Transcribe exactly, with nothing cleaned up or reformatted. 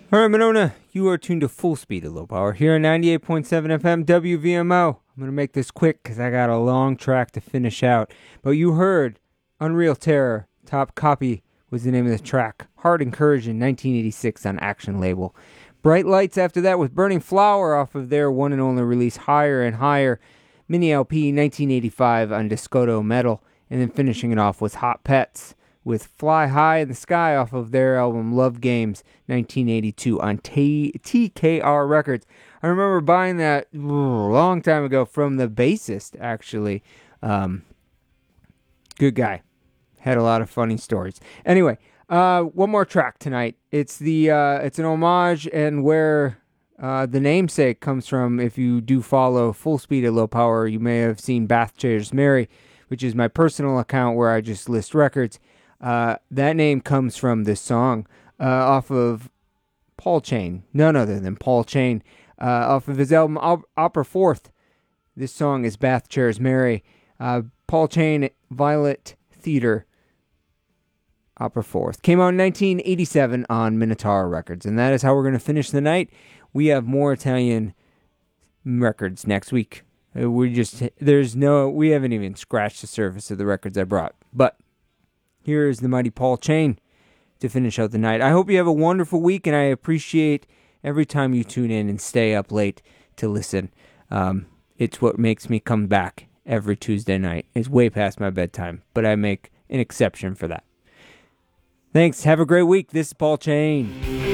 All right, Monona, you are tuned to Full Speed at Low Power here on ninety-eight point seven F M W V M O. I'm going to make this quick because I got a long track to finish out. But you heard Unreal Terror, Top Copy was the name of the track. Hard Incursion, nineteen eighty-six on Action label. Bright Lights after that with Burning Flower off of their one and only release Higher and Higher. Mini L P, nineteen eighty-five on Discoto Metal. And then finishing it off was Hot Pets with Fly High in the Sky off of their album Love Games, nineteen eighty-two on T- TKR Records. I remember buying that a long time ago from the bassist, actually. Um, good guy. Had a lot of funny stories. Anyway, uh, one more track tonight. It's the uh, it's an homage and where uh, the namesake comes from. If you do follow Full Speed at Low Power, you may have seen Bath Chairs Mary, which is my personal account where I just list records. Uh, that name comes from this song uh, off of Paul Chain, none other than Paul Chain, uh, off of his album Op- Opera Fourth. This song is Bath Chairs Mary. Uh, Paul Chain, Violet Theater, Opera Fourth. Came out in nineteen eighty-seven on Minotaur Records, and that is how we're going to finish the night. We have more Italian records next week. Uh, we just, there's no, we haven't even scratched the surface of the records I brought, but here is the mighty Paul Chain to finish out the night. I hope you have a wonderful week, and I appreciate every time you tune in and stay up late to listen. Um, it's what makes me come back every Tuesday night. It's way past my bedtime, but I make an exception for that. Thanks. Have a great week. This is Paul Chain.